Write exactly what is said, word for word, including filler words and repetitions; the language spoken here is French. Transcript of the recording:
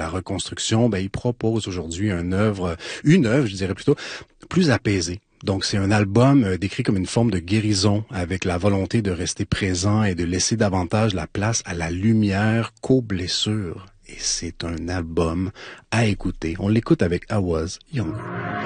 la reconstruction, ben il propose aujourd'hui une œuvre, une œuvre, je dirais plutôt, plus apaisée. Donc, c'est un album euh, décrit comme une forme de guérison avec la volonté de rester présent et de laisser davantage la place à la lumière qu'aux blessures. Et c'est un album à écouter. On l'écoute avec I Was Younger.